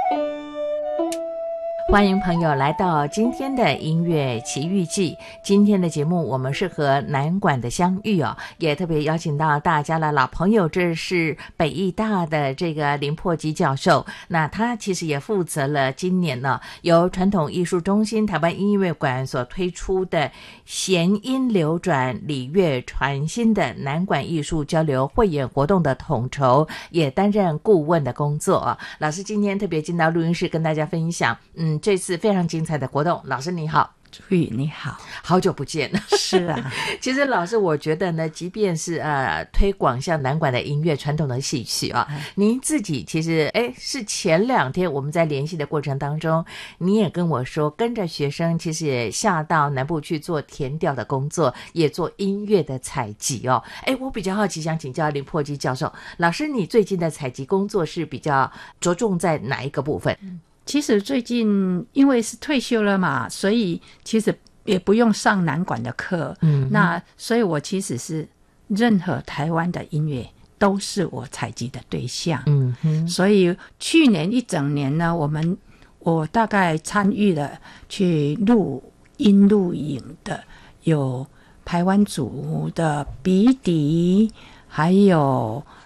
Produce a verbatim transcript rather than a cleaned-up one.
欢迎朋友来到今天的音乐奇遇记。今天的节目我们是和南管的相遇哦，也特别邀请到大家的老朋友，这是北艺大的这个林珀基教授。那他其实也负责了今年呢由传统艺术中心台湾音乐馆所推出的弦音流转礼乐传新的南管艺术交流汇演活动的统筹，也担任顾问的工作啊。老师今天特别进到录音室跟大家分享，嗯。这次非常精彩的活动，老师你好。 朱玉你好， 好久不见。 是啊， 其实老师我觉得呢，即便是呃推广像南管的音乐传统的戏曲啊，嗯、您自己其实哎是前两天我们在联系的过程当中，你也跟我说跟着学生其实也下到南部去做田调的工作，也做音乐的采集哦。哎，我比较好奇，想请教林珀基教授，老师你最近的采集工作是比较着重在哪一个部分？嗯， 其实最近因为是退休了嘛，所以其实也不用上南管的课，嗯，那所以我其实是任何台湾的音乐都是我采集的对象，嗯哼，所以去年一整年呢，我们我大概参与了去录音录影的有排湾族的鼻笛，还有